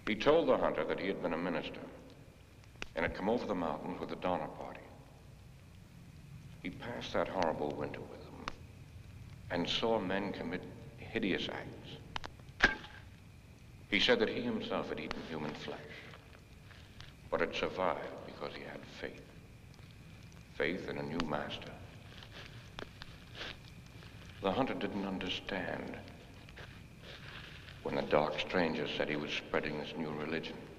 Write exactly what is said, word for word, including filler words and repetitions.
He told the hunter that he had been a minister and had come over the mountains with the Donner Party. He passed that horrible winter with them and saw men commit hideous acts. He said that he himself had eaten human flesh, but had survived because he had faith. Faith in a new master. The hunter didn't understand when the dark stranger said he was spreading this new religion.